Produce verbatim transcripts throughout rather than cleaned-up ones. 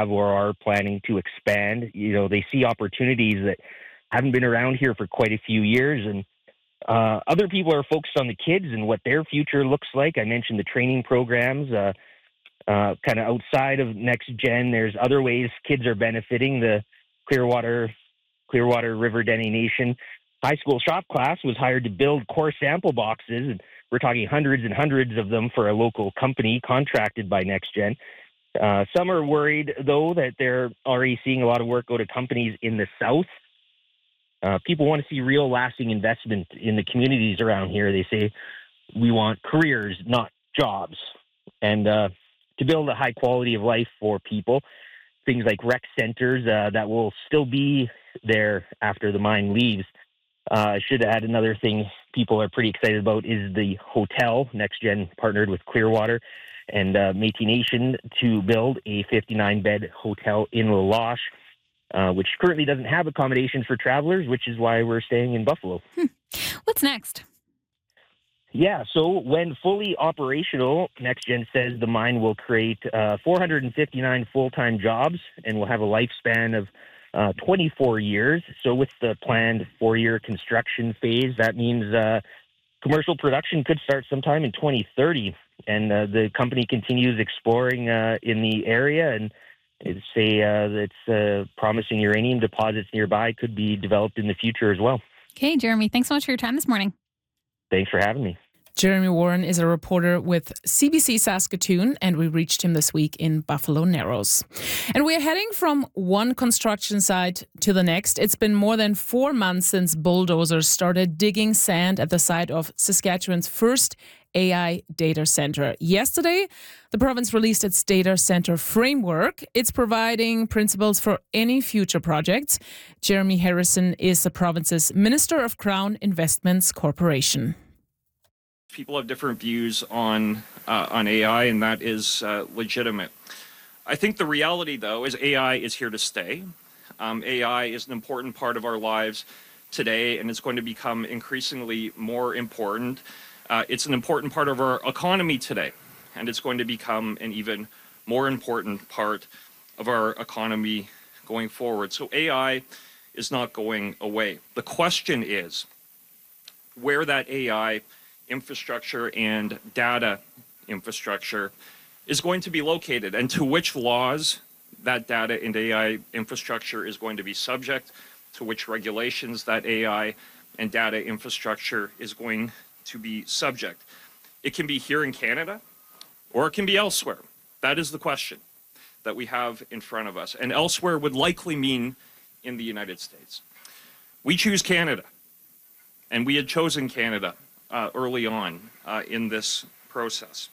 have or are planning to expand. You know, they see opportunities that haven't been around here for quite a few years, and uh, other people are focused on the kids and what their future looks like. I mentioned the training programs. Uh, uh, kind of outside of Next Gen, there's other ways kids are benefiting. The Clearwater Clearwater River Dene Nation high school shop class was hired to build core sample boxes, and we're talking hundreds and hundreds of them for a local company contracted by Next Gen. Uh, some are worried, though, that they're already seeing a lot of work go to companies in the south. Uh, people want to see real lasting investment in the communities around here. They say we want careers, not jobs. And uh, to build a high quality of life for people, things like rec centers uh, that will still be there after the mine leaves. I uh, should add another thing people are pretty excited about is the hotel. Next Gen partnered with Clearwater and uh, Métis Nation to build a fifty-nine bed hotel in La Loche, uh, which currently doesn't have accommodations for travelers, which is why we're staying in Buffalo. Hmm. What's next? Yeah, so when fully operational, Next Gen says the mine will create uh, four hundred fifty-nine full-time jobs and will have a lifespan of uh, twenty-four years. So with the planned four-year construction phase, that means uh, commercial production could start sometime in twenty thirty. And uh, the company continues exploring uh, in the area, and it's a uh, it's uh, promising uranium deposits nearby could be developed in the future as well. Okay, Jeremy, thanks so much for your time this morning. Thanks for having me. Jeremy Warren is a reporter with C B C Saskatoon, and we reached him this week in Buffalo Narrows. And we're heading from one construction site to the next. It's been more than four months since bulldozers started digging sand at the site of Saskatchewan's first A I data center. Yesterday, the province released its data center framework. It's providing principles for any future projects. Jeremy Harrison is the province's Minister of Crown Investments Corporation. People have different views on uh, on A I, and that is uh, legitimate. I think the reality, though, is A I is here to stay. Um, A I is an important part of our lives today, and it's going to become increasingly more important. Uh, it's an important part of our economy today, and it's going to become an even more important part of our economy going forward. So A I is not going away. The question is where that A I infrastructure and data infrastructure is going to be located, and to which laws that data and A I infrastructure is going to be subject, to which regulations that A I and data infrastructure is going to be subject. It can be here in Canada, or it can be elsewhere. That is the question that we have in front of us. And elsewhere would likely mean in the United States. We choose Canada, and we had chosen Canada Uh, early on uh, in this process,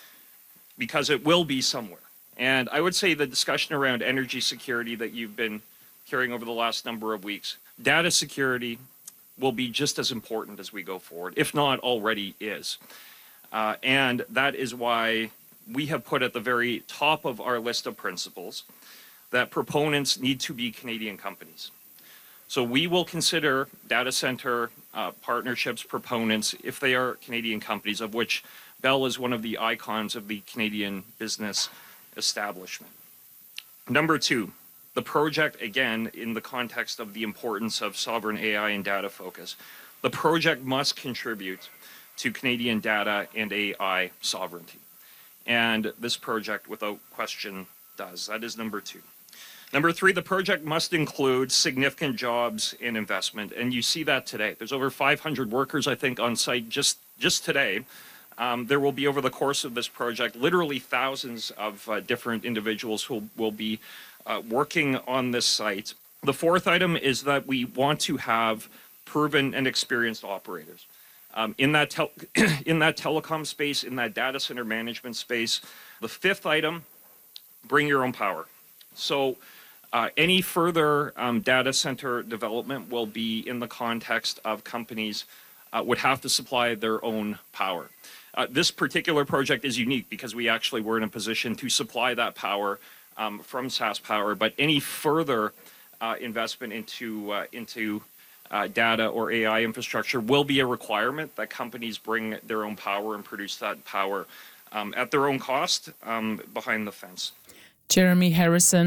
because it will be somewhere. And I would say the discussion around energy security that you've been carrying over the last number of weeks, data security will be just as important as we go forward, if not already is. Uh, and that is why we have put at the very top of our list of principles that proponents need to be Canadian companies. So we will consider data center uh, partnerships proponents if they are Canadian companies, of which Bell is one of the icons of the Canadian business establishment. Number two, the project, again, in the context of the importance of sovereign A I and data focus, the project must contribute to Canadian data and A I sovereignty. And this project, without question, does. That is number two. Number three, the project must include significant jobs and investment, and you see that today. There's over five hundred workers, I think, on site just, just today. Um, there will be, over the course of this project, literally thousands of uh, different individuals who will, will be uh, working on this site. The fourth item is that we want to have proven and experienced operators. Um, in that tel- in that telecom space, in that data center management space. The fifth item, bring your own power. So uh, any further um, data center development will be in the context of companies uh, would have to supply their own power. Uh, this particular project is unique because we actually were in a position to supply that power um, from SaskPower, but any further uh, investment into uh, into uh, data or A I infrastructure will be a requirement that companies bring their own power and produce that power um, at their own cost um, behind the fence. Jeremy Harrison.